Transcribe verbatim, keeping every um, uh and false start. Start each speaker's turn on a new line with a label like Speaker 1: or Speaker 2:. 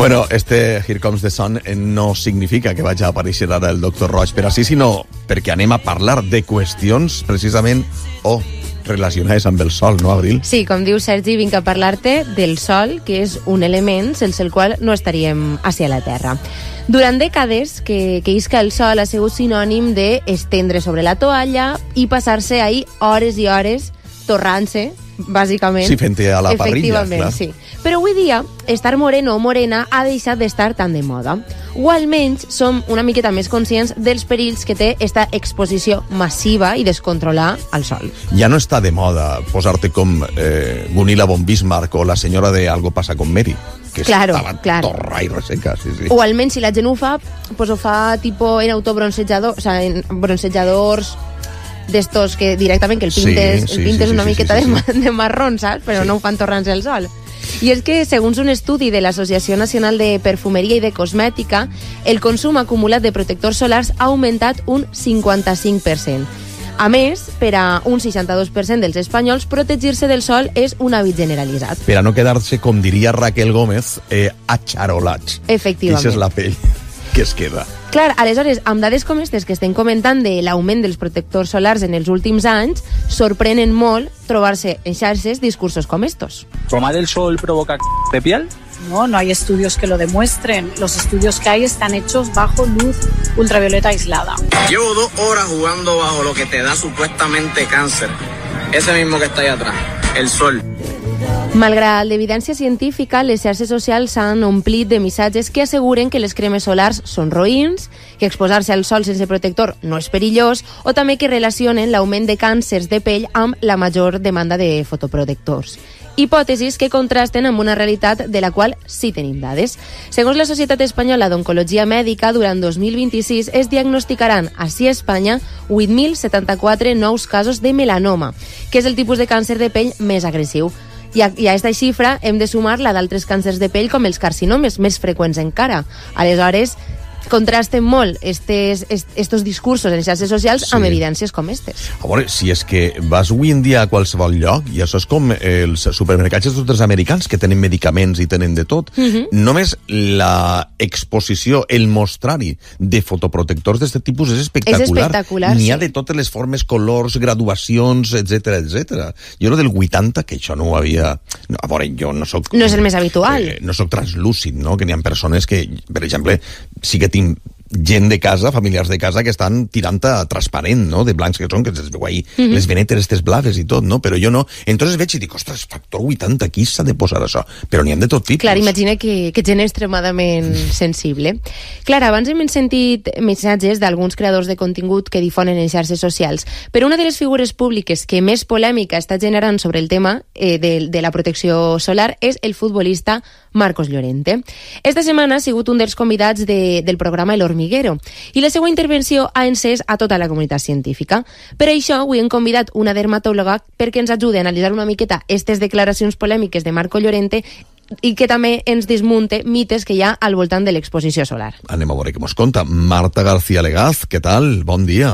Speaker 1: Bueno, este Here Comes the Sun no significa que vagi a aparèixer ara el doctor Roig per així, sinó perquè anem a parlar de qüestions precisament o oh, relacionades amb el sol, no, Abril?
Speaker 2: Sí, com diu Sergi, vinc a parlar-te del sol, que és un element sense el qual no estaríem ací a la Terra. Durant dècades que, que isca el sol ha sigut sinònim d'estendre sobre la toalla i passar-se ahí hores i hores torrant-se, bàsicament.
Speaker 1: Sí, fent a la parrilla, clar.
Speaker 2: Sí. Però avui dia, estar moreno o morena ha deixat d'estar tan de moda. O almenys som una miqueta més conscients dels perills que té esta exposició massiva i descontrolar al sol.
Speaker 1: Ja no està de moda posar-te com eh, Gunilla von Bismarck o la senyora de Algo pasa con Mary, que
Speaker 2: claro,
Speaker 1: estava
Speaker 2: claro.
Speaker 1: torra i resseca. Sí, sí.
Speaker 2: O almenys si la gent ho fa, pues ho fa tipo en autobronzejador, o sea, en bronzejadors d'estos que directament que el pintes, sí, sí, el pintes sí, sí, una sí, miqueta sí, sí, sí. De, de marrón, saps? Però sí. No ho fan torrant-se al sol. I és que, segons un estudi de l'Associació Nacional de Perfumeria i de Cosmètica, el consum acumulat de protectors solars ha augmentat un cinquanta-cinc per cent. A més, per a un seixanta-dos per cent dels espanyols, protegir-se del sol és un hàbit generalitzat.
Speaker 1: Per a no quedar-se, com diria Raquel Gómez, eh, acharolats.
Speaker 2: Efectivament.
Speaker 1: Això és la pell que es queda.
Speaker 2: Clar, aleshores, amb dades com aquestes que estem comentant de l'augment dels protectors solars en els últims anys, sorprenen molt trobar-se en xarxes discursos com estos.
Speaker 3: ¿Tomar el sol provoca de piel?
Speaker 4: No, no hay estudios que lo demuestren. Los estudios que hay están hechos bajo luz ultravioleta aislada.
Speaker 5: Llevo dos horas jugando bajo lo que te da supuestamente cáncer. Ese mismo que está ahí atrás, el sol.
Speaker 2: Malgrat l'evidència científica, les xarxes socials s'han omplit de missatges que asseguren que les cremes solars són roïns, que exposar-se al sol sense protector no és perillós, o també que relacionen l'augment de càncers de pell amb la major demanda de fotoprotectors. Hipòtesis que contrasten amb una realitat de la qual sí tenim dades. Segons la Societat Espanyola d'Oncologia Mèdica, durant dos mil vint-i-sis es diagnosticaran així a Espanya vuit mil setanta-quatre nous casos de melanoma, que és el tipus de càncer de pell més agressiu. I a, i a aquesta xifra hem de sumar la d'altres càncers de pell com els carcinomes, més freqüents encara. Aleshores, contrasten molt estes, estos discursos en xarxes socials sí. Amb evidències com aquestes.
Speaker 1: A veure, si és que vas avui en dia a qualsevol lloc, i això és com els supermercats de tots els americans, que tenen medicaments i tenen de tot, uh-huh. Només la exposició, el mostrari de fotoprotectors d'aquest tipus és espectacular.
Speaker 2: És espectacular,
Speaker 1: N'hi ha
Speaker 2: sí.
Speaker 1: de totes les formes, colors, graduacions, etcètera, etcètera. Jo lo del vuitanta, que això no ho havia... No, a veure, jo no soc...
Speaker 2: No és el més habitual.
Speaker 1: Eh, no soc translúcid, no? Que n'hi ha persones que, per exemple, sí que tinc gent de casa, familiars de casa, que estan tirant a transparent, no?, de blancs que són, que es veu ahí, mm-hmm. les venetes estes blaves i tot, no? Però jo no. Entonces veig i dic, ostres, factor vuitanta, aquí s'ha de posar això. Però n'hi ha de tot tipus.
Speaker 2: Clar, imagina que, que gent extremadament sensible. Clar, abans hem sentit missatges d'alguns creadors de contingut que difonen en xarxes socials, però una de les figures públiques que més polèmica està generant sobre el tema eh, de, de la protecció solar és el futbolista Marcos Llorente. Esta setmana ha sigut un dels convidats de, del programa El Hormiguero i la seva intervenció ha encès a tota la comunitat científica. Per això avui hem convidat una dermatòloga perquè ens ajudi a analitzar una miqueta aquestes declaracions polèmiques de Marco Llorente i que també ens desmunte mites que hi ha al voltant de l'exposició solar.
Speaker 1: Anem a veure què mos conta. Marta García Legaz, què tal? Bon dia.